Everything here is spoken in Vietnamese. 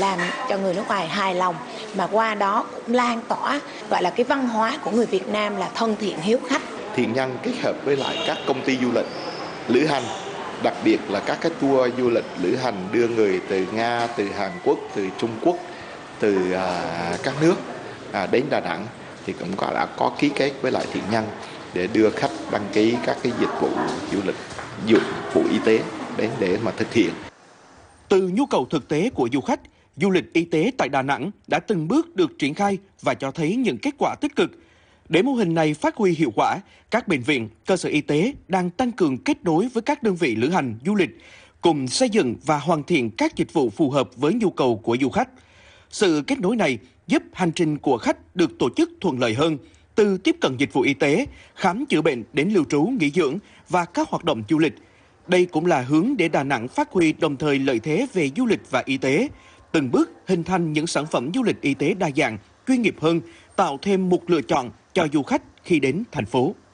làm cho người nước ngoài hài lòng, mà qua đó cũng lan tỏa gọi là cái văn hóa của người Việt Nam là thân thiện hiếu khách. Thiện Nhân kết hợp với lại các công ty du lịch, lữ hành, đặc biệt là các cái tour du lịch lữ hành đưa người từ Nga, từ Hàn Quốc, từ Trung Quốc, từ các nước đến Đà Nẵng thì cũng đã có ký kết với lại Thiện Nhân để đưa khách đăng ký các cái dịch vụ du lịch, dịch vụ y tế đến để mà thực hiện. Từ nhu cầu thực tế của du khách, du lịch y tế tại Đà Nẵng đã từng bước được triển khai và cho thấy những kết quả tích cực. Để mô hình này phát huy hiệu quả, các bệnh viện, cơ sở y tế đang tăng cường kết nối với các đơn vị lữ hành, du lịch, cùng xây dựng và hoàn thiện các dịch vụ phù hợp với nhu cầu của du khách. Sự kết nối này giúp hành trình của khách được tổ chức thuận lợi hơn, từ tiếp cận dịch vụ y tế, khám chữa bệnh đến lưu trú, nghỉ dưỡng và các hoạt động du lịch. Đây cũng là hướng để Đà Nẵng phát huy đồng thời lợi thế về du lịch và y tế, từng bước hình thành những sản phẩm du lịch y tế đa dạng, chuyên nghiệp hơn, tạo thêm một lựa chọn cho du khách khi đến thành phố.